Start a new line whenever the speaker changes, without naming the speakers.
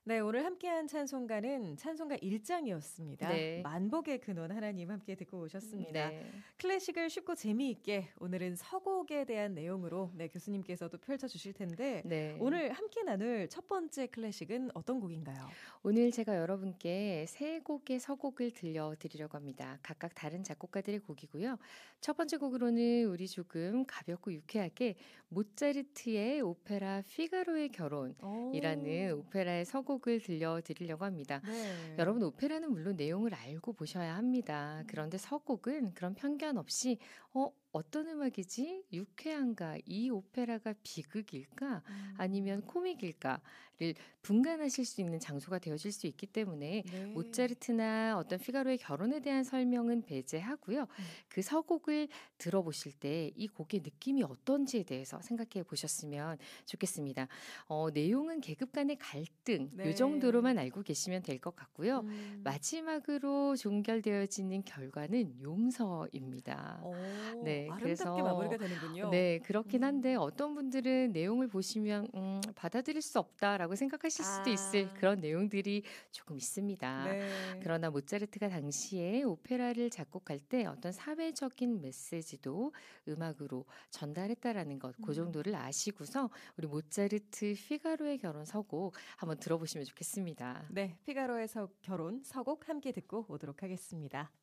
네, 오늘 함께한 찬송가는 찬송가 1장이었습니다.
네.
만복의 근원 하나님 함께 듣고 오셨습니다.
네.
클래식을 쉽고 재미있게 오늘은 서곡에 대한 내용으로 교수님께서도 펼쳐주실 텐데
네.
오늘 함께 나눌 첫 번째 클래식은 어떤 곡인가요?
오늘 제가 여러분께 세 곡의 서곡을 들려드리려고 합니다. 각각 다른 작곡가들의 곡이고요. 첫 번째 곡으로는 우리 조금 가볍고 유쾌하게 모차르트의 오페라 피가로의 결혼이라는 오페라의 서곡을 들려드리려고 합니다.
네.
여러분 오페라는 물론 내용을 알고 보셔야 합니다. 그런데 서곡은 그런 편견 없이 어떤 음악이지? 유쾌한가? 이 오페라가 비극일까? 아니면 코믹일까를 분간하실 수 있는 장소가 되어질 수 있기 때문에
네.
모차르트나 어떤 피가로의 결혼에 대한 설명은 배제하고요. 그 서곡을 들어보실 때 이 곡의 느낌이 어떤지에 대해서 생각해 보셨으면 좋겠습니다. 내용은 계급 간의 갈등
네.
이 정도로만 알고 계시면 될 것 같고요. 마지막으로 종결되어지는 결과는 용서입니다. 네,
아름답게 마무리가 되는군요.
네, 그렇긴 한데 어떤 분들은 내용을 보시면 받아들일 수 없다라고 생각하실 수도 있을 그런 내용들이 조금 있습니다.
네.
그러나 모차르트가 당시에 오페라를 작곡할 때 어떤 사회적인 메시지도 음악으로 전달했다라는 것, 그 정도를 아시고서 우리 모차르트 피가로의 결혼 서곡 한번 들어보시면 좋겠습니다.
네, 피가로의 결혼 서곡 함께 듣고 오도록 하겠습니다.